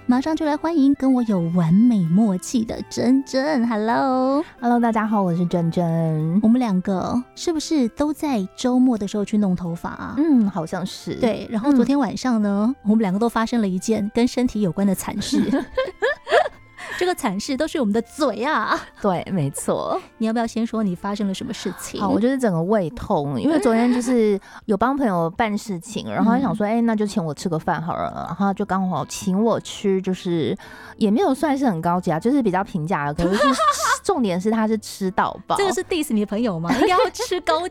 马上就来欢迎跟我有完美默契的珍珍。 Hello， 大家好，我是珍珍。 我们两个是不是都在周末的时候去弄头发啊？ 好像是。 对，然后昨天晚上呢，我们两个都发生了一件跟身体有关的惨事这个惨事都是我们的嘴啊。 对，没错。 你要不要先说你发生了什么事情？ 好，我就是整个胃痛，因为昨天就是有帮朋友办事情，然后他想说那就请我吃个饭好了，然后就刚好请我吃，就是也没有算是很高级啊，就是比较平价的，可是重点是他是吃到饱。 这个是 diss 你的朋友吗？应该要吃高